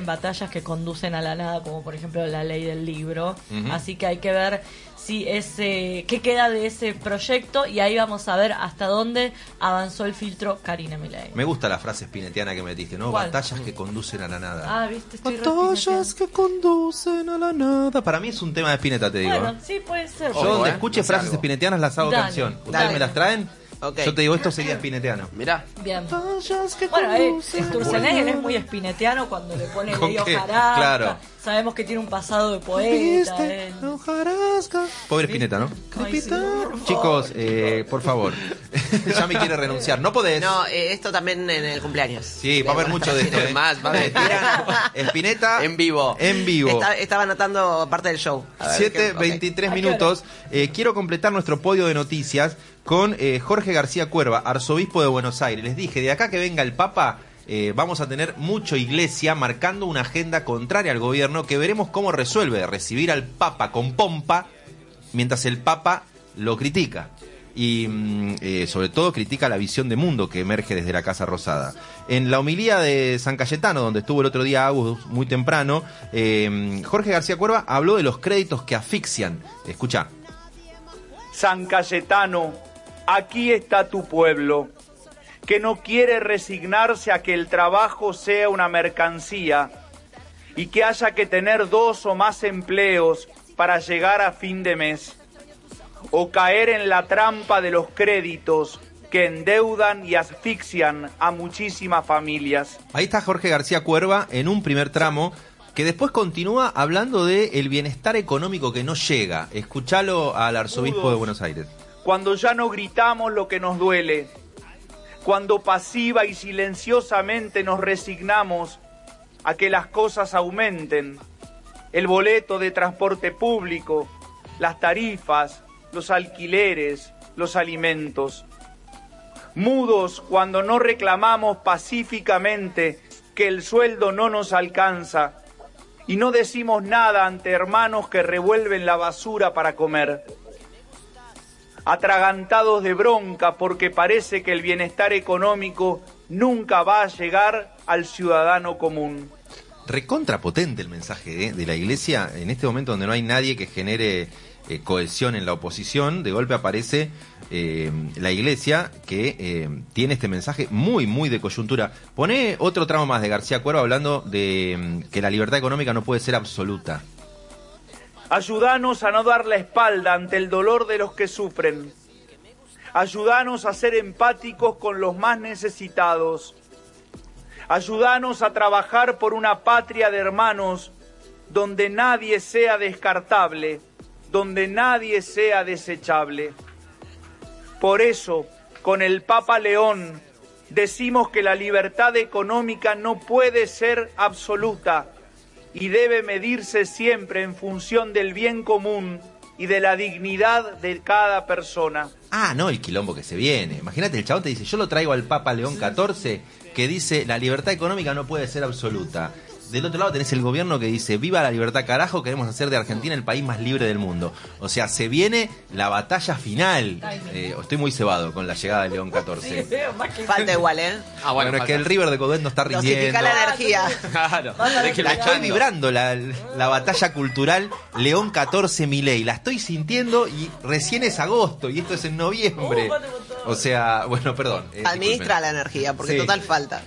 batallas que conducen a la nada, como por ejemplo la ley del libro. Así que hay que ver si qué queda de ese proyecto, y ahí vamos a ver hasta dónde avanzó el filtro Karina Milei. Me gusta la frase spinettiana que metiste, ¿no? ¿Cuál? Batallas que conducen a la nada. Ah, viste, estoy batallas que conducen a la nada. Para mí es un tema de Spinetta, te digo. Bueno, sí, puede ser. Yo donde escuche frases spinettianas las hago canción. ¿Ustedes me las traen? Okay. Yo te digo, esto sería spinetiano. Mirá. Bien. Bueno, Sturzenegger es muy spinetiano cuando le pone Leo Jarasca. Claro. Sabemos que tiene un pasado de poeta. Pobre Spinetta, ¿no? Ay, sí. Chicos, por favor. Ya me quiere renunciar. No podés. No, esto también en el cumpleaños. Sí, va a haber mucho de esto. Más, va a haber. Spinetta En vivo. En vivo. Estaba anotando parte del show. 7:23 minutos. Quiero completar nuestro podio de noticias con Jorge García Cuerva, arzobispo de Buenos Aires. Les dije, de acá que venga el Papa, vamos a tener mucho iglesia marcando una agenda contraria al gobierno que veremos cómo resuelve recibir al Papa con pompa mientras el Papa lo critica. Y sobre todo critica la visión de mundo que emerge desde la Casa Rosada. En la homilía de San Cayetano, donde estuvo el otro día Agus muy temprano, Jorge García Cuerva habló de los créditos que asfixian. Escuchá. San Cayetano, aquí está tu pueblo, que no quiere resignarse a que el trabajo sea una mercancía y que haya que tener 2 o más empleos para llegar a fin de mes, o caer en la trampa de los créditos que endeudan y asfixian a muchísimas familias. Ahí está Jorge García Cuerva en un primer tramo que después continúa hablando de el bienestar económico que no llega. Escuchalo al arzobispo de Buenos Aires. Cuando ya no gritamos lo que nos duele, cuando pasiva y silenciosamente nos resignamos a que las cosas aumenten, el boleto de transporte público, las tarifas, los alquileres, los alimentos. Mudos cuando no reclamamos pacíficamente que el sueldo no nos alcanza y no decimos nada ante hermanos que revuelven la basura para comer. Atragantados de bronca porque parece que el bienestar económico nunca va a llegar al ciudadano común. Recontrapotente el mensaje de la Iglesia en este momento donde no hay nadie que genere cohesión en la oposición. De golpe aparece la Iglesia que tiene este mensaje muy, muy de coyuntura. Poné otro tramo más de García Cuerva hablando de que la libertad económica no puede ser absoluta. Ayúdanos a no dar la espalda ante el dolor de los que sufren. Ayúdanos a ser empáticos con los más necesitados. Ayúdanos a trabajar por una patria de hermanos donde nadie sea descartable, donde nadie sea desechable. Por eso, con el Papa León, decimos que la libertad económica no puede ser absoluta y debe medirse siempre en función del bien común y de la dignidad de cada persona. Ah, no, el quilombo que se viene. Imagínate, el chabón te dice, yo lo traigo al Papa León XIV, que dice, la libertad económica no puede ser absoluta. Del otro lado tenés el gobierno que dice, viva la libertad carajo, queremos hacer de Argentina el país más libre del mundo. O sea, se viene la batalla final. Estoy muy cebado con la llegada de León XIV. Sí, Falta igual, ¿eh? Bueno, es que el River de Codet no está rindiendo. Dosifica la energía. Claro. La estoy vibrando, la batalla cultural León XIV Milei. La estoy sintiendo y recién es agosto y esto es en noviembre. O sea, bueno, perdón. Administra la energía, porque Sí. total falta.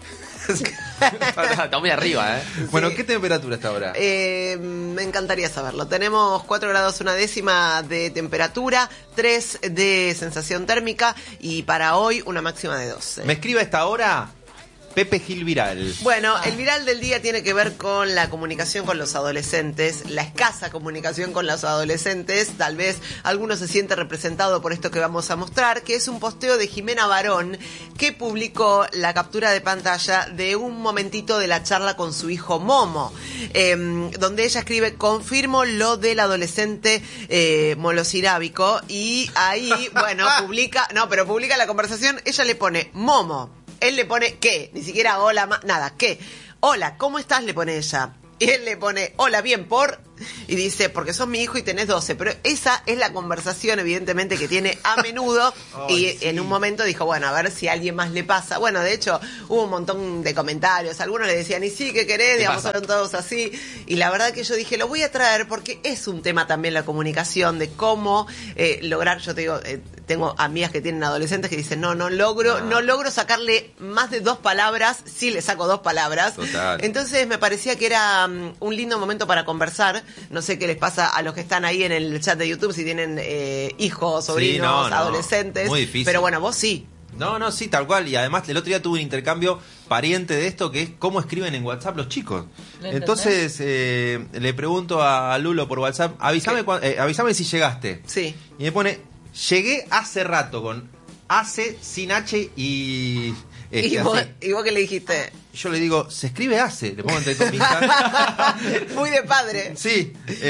Está muy arriba, ¿eh? Bueno, ¿qué temperatura está ahora? Me encantaría saberlo. Tenemos 4 grados 1/10 de temperatura, 3 de sensación térmica y para hoy una máxima de 12. Me escribe a esta hora Pepe Gil Viral. Bueno, el viral del día tiene que ver con la comunicación con los adolescentes, la escasa comunicación con los adolescentes. Tal vez alguno se siente representado por esto que vamos a mostrar, que es un posteo de Jimena Barón, que publicó la captura de pantalla de un momentito de la charla con su hijo Momo, donde ella escribe, confirmo lo del adolescente molosirábico, y ahí, bueno, publica la conversación, ella le pone Momo. Él le pone ¿qué? Ni siquiera hola, nada, ¿qué? Hola, ¿cómo estás? Le pone ella. Y él le pone, hola, bien, por... Y dice, porque sos mi hijo y tenés 12. Pero esa es la conversación, evidentemente, que tiene a menudo. Y sí, en un momento dijo, bueno, a ver si a alguien más le pasa. Bueno, de hecho, hubo un montón de comentarios. Algunos le decían, y sí, ¿qué querés? Digamos, fueron todos así. Y la verdad que yo dije, lo voy a traer porque es un tema también la comunicación, de cómo lograr, yo te digo... tengo amigas que tienen adolescentes que dicen, no logro sacarle más de 2 palabras, sí le saco 2 palabras. Total. Entonces me parecía que era un lindo momento para conversar. No sé qué les pasa a los que están ahí en el chat de YouTube, si tienen hijos, sobrinos, adolescentes. Muy difícil. Pero bueno, vos sí. No, sí, tal cual. Y además el otro día tuve un intercambio pariente de esto, que es cómo escriben en WhatsApp los chicos. Entonces le pregunto a Lulo por WhatsApp, avísame si llegaste. Sí. Y me pone, llegué hace rato, con hace sin H y... ¿Y vos qué le dijiste? Yo le digo, se escribe hace, le pongo entre comillas. Muy de padre. Sí.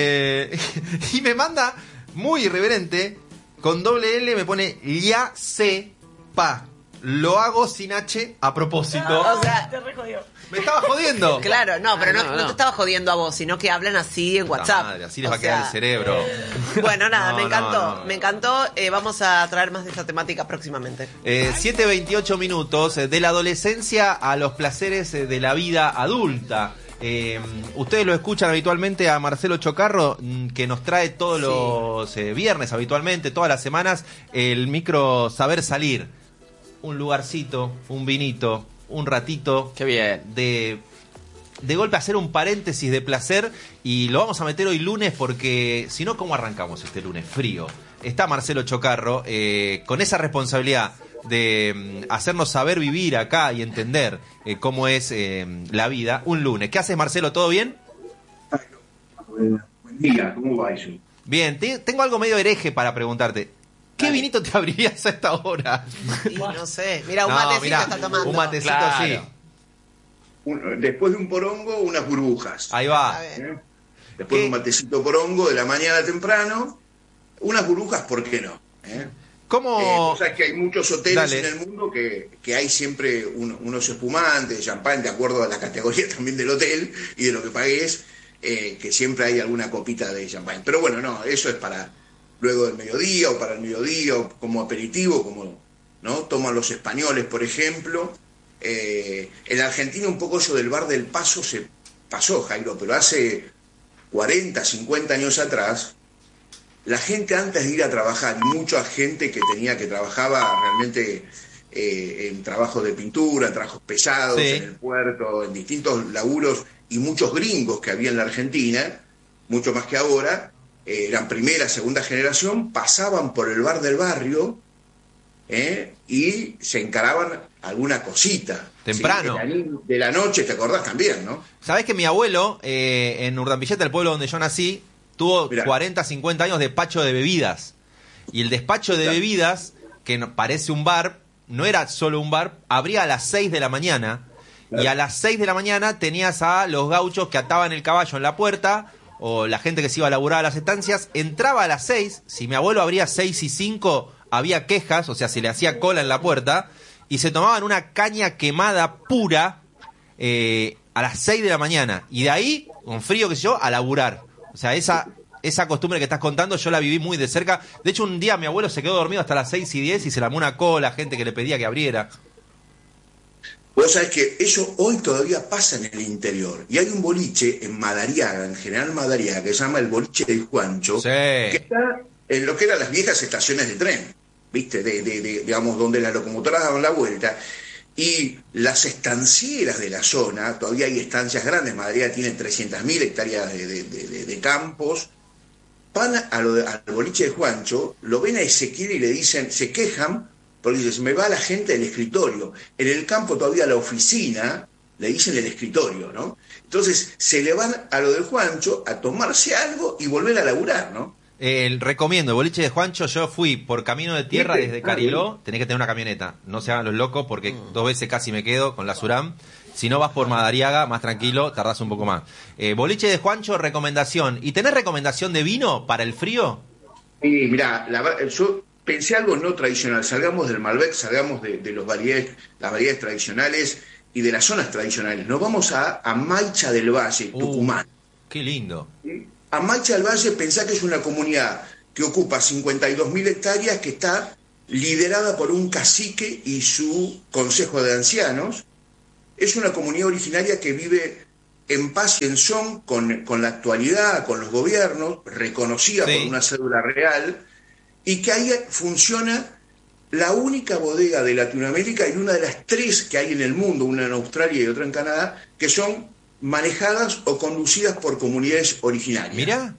Y me manda, muy irreverente, con doble L, me pone, ya sé, pa. Lo hago sin H a propósito. O sea, te rejodió. Me estaba jodiendo. Claro, no, pero no te estaba jodiendo a vos, sino que hablan así en WhatsApp. Madre, así les va a quedar el cerebro. Bueno, nada, me encantó. Vamos a traer más de esta temática próximamente. 7:28 minutos, de la adolescencia a los placeres de la vida adulta. Ustedes lo escuchan habitualmente a Marcelo Chocarro, que nos trae todos los viernes habitualmente, todas las semanas, el micro Saber Salir. Un lugarcito, un vinito, un ratito. Qué bien. De golpe hacer un paréntesis de placer, y lo vamos a meter hoy lunes porque si no, ¿cómo arrancamos este lunes? Frío. Está Marcelo Chocarro con esa responsabilidad de hacernos saber vivir acá y entender cómo es la vida un lunes. ¿Qué haces, Marcelo? ¿Todo bien? Buen día, ¿cómo va eso? Bien, tengo algo medio hereje para preguntarte. ¿Qué vinito te abrirías a esta hora? Y no sé, mira, un matecito está tomando. Un matecito, claro. Sí. Después de un porongo, unas burbujas. Ahí va. Después de un matecito porongo de la mañana temprano, unas burbujas, ¿por qué no? ¿Cómo? O sea, que hay muchos hoteles Dale. en el mundo que hay siempre unos espumantes, champán, de acuerdo a la categoría también del hotel y de lo que pagues, que siempre hay alguna copita de champán. Pero bueno, no, eso es para luego del mediodía o para el mediodía o como aperitivo, como no toman los españoles, por ejemplo. En Argentina un poco eso del bar del Paso se pasó, Jairo, pero hace 40, 50 años atrás, la gente antes de ir a trabajar, mucha gente que trabajaba realmente en trabajos de pintura, en trabajos pesados, Sí. en el puerto, en distintos laburos, y muchos gringos que había en la Argentina, mucho más que ahora, eran primera, segunda generación, pasaban por el bar del barrio y se encaraban alguna cosita. Temprano. ¿sí? De la noche, ¿te acordás también, no? ¿Sabés que mi abuelo, en Urdampilleta, el pueblo donde yo nací, tuvo Mirá. 40, 50 años de despacho de bebidas? Y el despacho de bebidas, que parece un bar, no era solo un bar, abría a las 6 de la mañana. Claro. Y a las 6 de la mañana tenías a los gauchos que ataban el caballo en la puerta, o la gente que se iba a laburar a las estancias. Entraba a las 6, si mi abuelo abría 6:05, había quejas, o sea, se le hacía cola en la puerta, y se tomaban una caña quemada pura a las 6 de la mañana. Y de ahí, con frío, qué sé yo, a laburar. O sea, esa costumbre que estás contando yo la viví muy de cerca. De hecho, un día mi abuelo se quedó dormido hasta las 6:10 y se lamó una cola, gente que le pedía que abriera. Vos sabés que eso hoy todavía pasa en el interior. Y hay un boliche en Madariaga, en General Madariaga, que se llama el boliche del Juancho, Sí. que está en lo que eran las viejas estaciones de tren, ¿viste? Digamos, donde las locomotoras daban la vuelta. Y las estancieras de la zona, todavía hay estancias grandes, Madariaga tiene 300.000 hectáreas de campos, van al boliche de Juancho, lo ven a Ezequiel y le dicen, se quejan, porque dice, se me va la gente del escritorio. En el campo todavía la oficina, le dicen el escritorio, ¿no? Entonces se le van a lo del Juancho a tomarse algo y volver a laburar, ¿no? Recomiendo, el boliche de Juancho, yo fui por camino de tierra desde Cariló, tenés que tener una camioneta, no se hagan los locos porque 2 veces casi me quedo con la Suram. Si no vas por Madariaga, más tranquilo, tardás un poco más. Boliche de Juancho, recomendación. ¿Y tenés recomendación de vino para el frío? Y mirá, yo pensé algo no tradicional, salgamos del Malbec, salgamos de las variedades tradicionales, y de las zonas tradicionales. Nos vamos a Maicha del Valle, Tucumán. Qué lindo. A Maicha del Valle, pensá que es una comunidad que ocupa 52.000 hectáreas, que está liderada por un cacique y su consejo de ancianos. Es una comunidad originaria que vive en paz y en son con la actualidad, con los gobiernos, reconocida por una cédula real, y que ahí funciona la única bodega de Latinoamérica y una de las 3 que hay en el mundo, una en Australia y otra en Canadá, que son manejadas o conducidas por comunidades originarias. Mirá.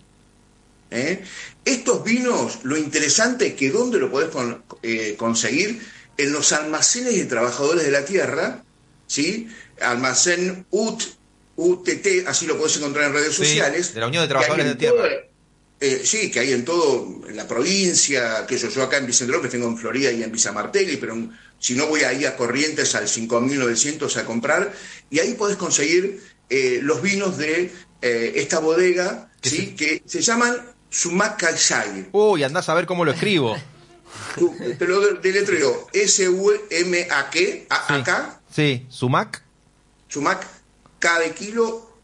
Estos vinos, lo interesante es que ¿dónde lo podés conseguir? En los almacenes de trabajadores de la tierra, ¿sí? Almacén UTT, así lo podés encontrar en redes sociales. De la Unión de Trabajadores de la Tierra. Sí, que hay en en la provincia, que yo acá en Vicente López tengo en Florida y en Villa Martelli, pero si no voy ahí a Corrientes al 5.900 a comprar, y ahí podés conseguir los vinos de esta bodega, ¿sí? Que se llaman Sumac Kaisai. Uy, andás a ver cómo lo escribo. Te lo deletreo, S-U-M-A-K, A-K. Sí, Sumac. Sumac, K de kilo,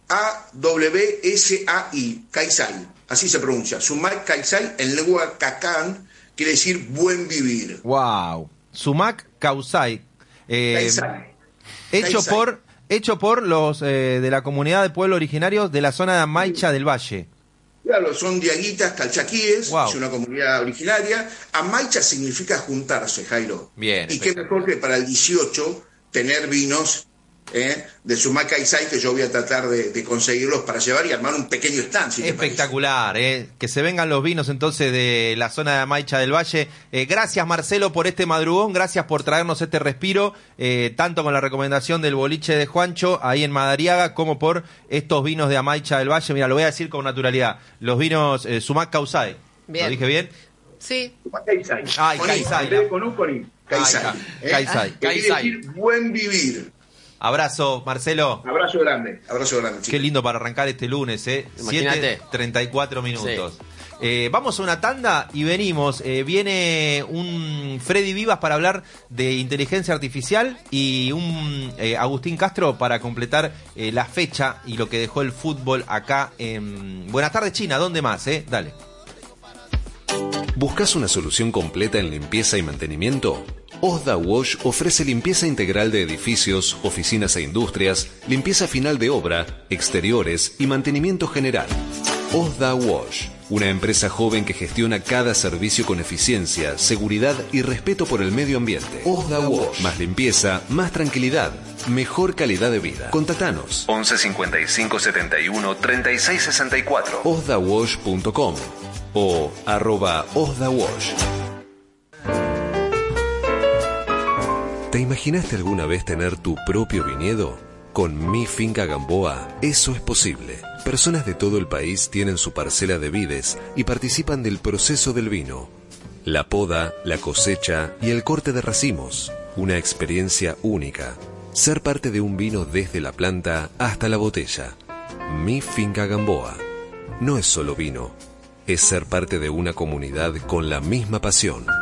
A-W-S-A-I, Kaisai. Así se pronuncia. Sumac Kaisai, en lengua cacán, quiere decir buen vivir. Wow. Sumac Kaisai. Hecho por los de la comunidad de pueblos originarios de la zona de Amaicha del Valle. Claro, son diaguitas calchaquíes, es una comunidad originaria. Amaicha significa juntarse, Jairo. Bien. Y qué mejor que para el 18 tener vinos de Sumac Kaisai, que yo voy a tratar de conseguirlos para llevar y armar un pequeño stand. Si espectacular, que se vengan los vinos entonces de la zona de Amaicha del Valle. Gracias, Marcelo, por este madrugón, gracias por traernos este respiro, tanto con la recomendación del boliche de Juancho ahí en Madariaga, como por estos vinos de Amaicha del Valle. Mira, lo voy a decir con naturalidad, los vinos Sumac Kaisai. ¿Lo dije bien? Sí. Sumac Kaisai. Ay, Kaisai. Con un conín. Kaisai. Kaisai. Quiere decir buen vivir. Abrazo, Marcelo. Abrazo grande, chicos. Qué lindo para arrancar este lunes, 7:34 minutos. Sí. Vamos a una tanda y venimos. Viene un Freddy Vivas para hablar de inteligencia artificial y un Agustín Castro para completar la fecha y lo que dejó el fútbol acá en Buenas tardes, China. ¿Dónde más? Dale. ¿Buscas una solución completa en limpieza y mantenimiento? Osda Wash ofrece limpieza integral de edificios, oficinas e industrias, limpieza final de obra, exteriores y mantenimiento general. Osda Wash, una empresa joven que gestiona cada servicio con eficiencia, seguridad y respeto por el medio ambiente. Osda Wash, más limpieza, más tranquilidad, mejor calidad de vida. Contactanos 11 55 71 36 64 osdawash.com o @osdawash. ¿Te imaginaste alguna vez tener tu propio viñedo? Con Mi Finca Gamboa, eso es posible. Personas de todo el país tienen su parcela de vides y participan del proceso del vino. La poda, la cosecha y el corte de racimos. Una experiencia única. Ser parte de un vino desde la planta hasta la botella. Mi Finca Gamboa. No es solo vino, es ser parte de una comunidad con la misma pasión.